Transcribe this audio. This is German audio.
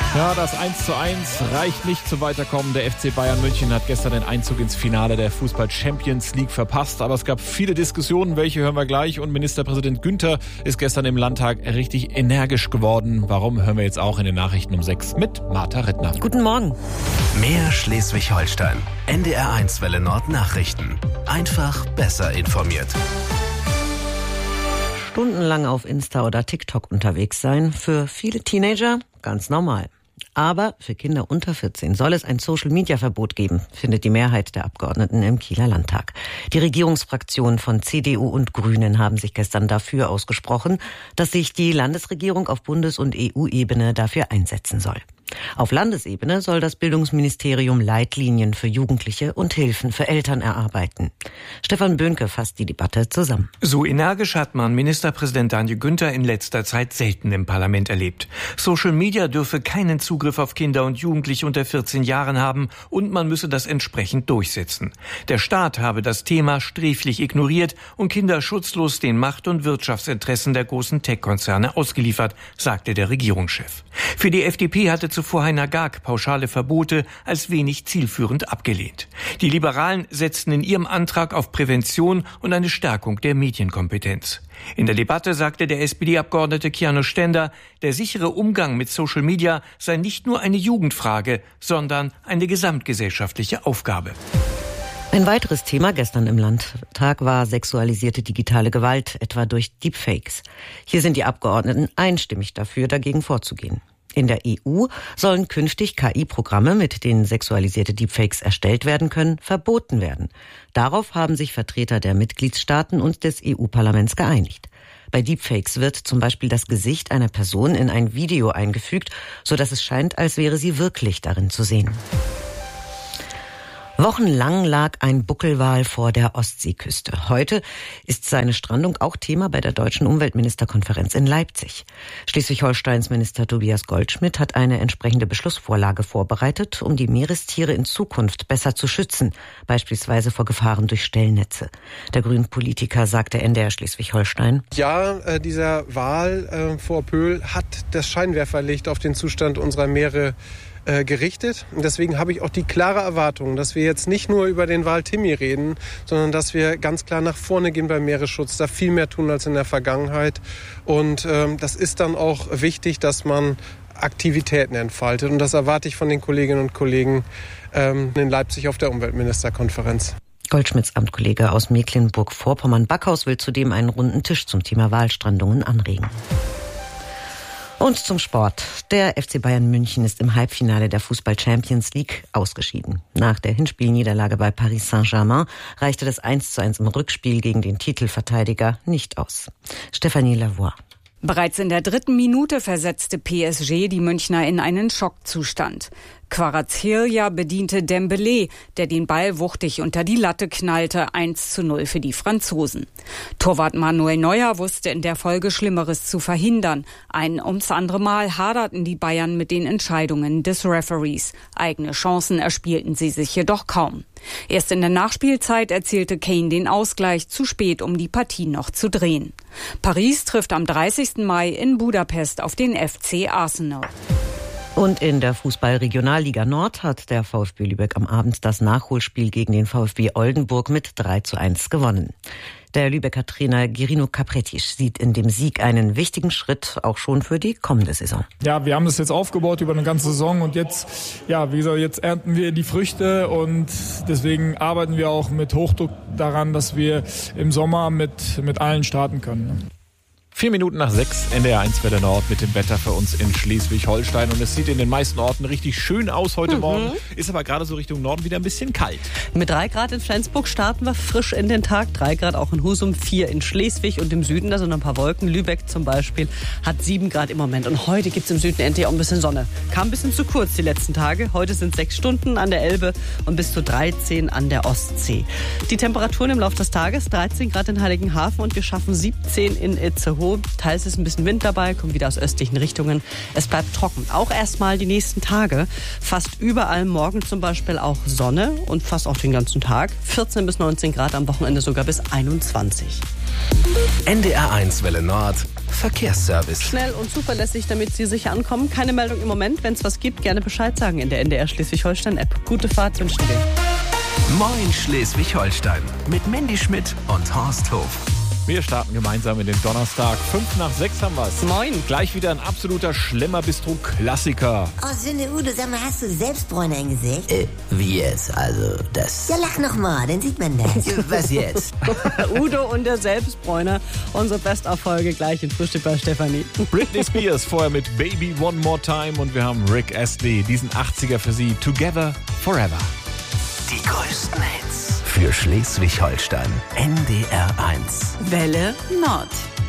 Ja, das 1:1 reicht nicht zum Weiterkommen. Der FC Bayern München hat gestern den Einzug ins Finale der Fußball-Champions League verpasst. Aber es gab viele Diskussionen, welche hören wir gleich. Und Ministerpräsident Günther ist gestern im Landtag richtig energisch geworden. Warum, hören wir jetzt auch in den Nachrichten um 6 mit Martha Rittner. Guten Morgen. Mehr Schleswig-Holstein. NDR1 Welle Nord Nachrichten. Einfach besser informiert. Stundenlang auf Insta oder TikTok unterwegs sein, für viele Teenager ganz normal. Aber für Kinder unter 14 soll es ein Social-Media-Verbot geben, findet die Mehrheit der Abgeordneten im Kieler Landtag. Die Regierungsfraktionen von CDU und Grünen haben sich gestern dafür ausgesprochen, dass sich die Landesregierung auf Bundes- und EU-Ebene dafür einsetzen soll. Auf Landesebene soll das Bildungsministerium Leitlinien für Jugendliche und Hilfen für Eltern erarbeiten. Stefan Böhnke fasst die Debatte zusammen. So energisch hat man Ministerpräsident Daniel Günther in letzter Zeit selten im Parlament erlebt. Social Media dürfe keinen Zugriff auf Kinder und Jugendliche unter 14 Jahren haben und man müsse das entsprechend durchsetzen. Der Staat habe das Thema sträflich ignoriert und Kinder schutzlos den Macht- und Wirtschaftsinteressen der großen Tech-Konzerne ausgeliefert, sagte der Regierungschef. Für die FDP hatte zuvor Heiner Gag pauschale Verbote als wenig zielführend abgelehnt. Die Liberalen setzten in ihrem Antrag auf Prävention und eine Stärkung der Medienkompetenz. In der Debatte sagte der SPD-Abgeordnete Kiano Stender, der sichere Umgang mit Social Media sei nicht nur eine Jugendfrage, sondern eine gesamtgesellschaftliche Aufgabe. Ein weiteres Thema gestern im Landtag war sexualisierte digitale Gewalt, etwa durch Deepfakes. Hier sind die Abgeordneten einstimmig dafür, dagegen vorzugehen. In der EU sollen künftig KI-Programme, mit denen sexualisierte Deepfakes erstellt werden können, verboten werden. Darauf haben sich Vertreter der Mitgliedstaaten und des EU-Parlaments geeinigt. Bei Deepfakes wird zum Beispiel das Gesicht einer Person in ein Video eingefügt, sodass es scheint, als wäre sie wirklich darin zu sehen. Wochenlang lag ein Buckelwal vor der Ostseeküste. Heute ist seine Strandung auch Thema bei der Deutschen Umweltministerkonferenz in Leipzig. Schleswig-Holsteins Minister Tobias Goldschmidt hat eine entsprechende Beschlussvorlage vorbereitet, um die Meerestiere in Zukunft besser zu schützen, beispielsweise vor Gefahren durch Stellnetze. Der Grünen-Politiker sagte NDR Schleswig-Holstein: Ja, dieser Wal vor Pöhl hat das Scheinwerferlicht auf den Zustand unserer Meere gerichtet. Und deswegen habe ich auch die klare Erwartung, dass wir jetzt nicht nur über den Wal Timmy reden, sondern dass wir ganz klar nach vorne gehen beim Meeresschutz, da viel mehr tun als in der Vergangenheit. Und das ist dann auch wichtig, dass man Aktivitäten entfaltet. Und das erwarte ich von den Kolleginnen und Kollegen in Leipzig auf der Umweltministerkonferenz. Goldschmidts Amtskollege aus Mecklenburg-Vorpommern-Backhaus will zudem einen runden Tisch zum Thema Walstrandungen anregen. Und zum Sport. Der FC Bayern München ist im Halbfinale der Fußball-Champions League ausgeschieden. Nach der Hinspielniederlage bei Paris Saint-Germain reichte das 1:1 im Rückspiel gegen den Titelverteidiger nicht aus. Stefanie Lavoie. Bereits in der 3. Minute versetzte PSG die Münchner in einen Schockzustand. Kvaratskhelia bediente Dembélé, der den Ball wuchtig unter die Latte knallte, 1:0 für die Franzosen. Torwart Manuel Neuer wusste in der Folge Schlimmeres zu verhindern. Ein ums andere Mal haderten die Bayern mit den Entscheidungen des Referees. Eigene Chancen erspielten sie sich jedoch kaum. Erst in der Nachspielzeit erzielte Kane den Ausgleich, zu spät, um die Partie noch zu drehen. Paris trifft am 30. Mai in Budapest auf den FC Arsenal. Und in der Fußball-Regionalliga Nord hat der VfB Lübeck am Abend das Nachholspiel gegen den VfB Oldenburg mit 3:1 gewonnen. Der Lübecker Trainer Girino Capretic sieht in dem Sieg einen wichtigen Schritt auch schon für die kommende Saison. Ja, wir haben das jetzt aufgebaut über eine ganze Saison und jetzt, ja, wie gesagt, jetzt ernten wir die Früchte und deswegen arbeiten wir auch mit Hochdruck daran, dass wir im Sommer mit allen starten können. 4 Minuten nach 6, NDR1 Welle Nord mit dem Wetter für uns in Schleswig-Holstein. Und es sieht in den meisten Orten richtig schön aus heute Morgen. Ist aber gerade so Richtung Norden wieder ein bisschen kalt. Mit 3 Grad in Flensburg starten wir frisch in den Tag. 3 Grad auch in Husum, 4 in Schleswig und im Süden, da sind ein paar Wolken. Lübeck zum Beispiel hat 7 Grad im Moment. Und heute gibt es im Süden endlich auch ein bisschen Sonne. Kam ein bisschen zu kurz die letzten Tage. Heute sind 6 Stunden an der Elbe und bis zu 13 an der Ostsee. Die Temperaturen im Laufe des Tages, 13 Grad in Heiligenhafen und wir schaffen 17 in Itzehoe. Teils ist ein bisschen Wind dabei, kommt wieder aus östlichen Richtungen. Es bleibt trocken. Auch erstmal die nächsten Tage. Fast überall morgen zum Beispiel auch Sonne und fast auch den ganzen Tag. 14 bis 19 Grad, am Wochenende sogar bis 21. NDR1 Welle Nord Verkehrsservice. Schnell und zuverlässig, damit Sie sicher ankommen. Keine Meldung im Moment. Wenn es was gibt, gerne Bescheid sagen in der NDR Schleswig-Holstein-App. Gute Fahrt wünschen wir. Moin Schleswig-Holstein mit Mandy Schmidt und Horst Hof. Wir starten gemeinsam in den Donnerstag. 5:05 haben wir's. Moin. Gleich wieder ein absoluter Schlemmer-Bistro-Klassiker. Oh, Sünde Udo, sag mal, hast du selbst Bräuner im Gesicht? Wie jetzt? Also, das... Ja, lach noch mal, dann sieht man das. Was jetzt? Udo und der Selbstbräuner. Unsere Bestauffolge gleich in Frühstück bei Stefanie. Britney Spears vorher mit Baby One More Time und wir haben Rick Astley, diesen 80er für Sie, Together Forever. Die größten Hits für Schleswig-Holstein. NDR 1. Welle Nord.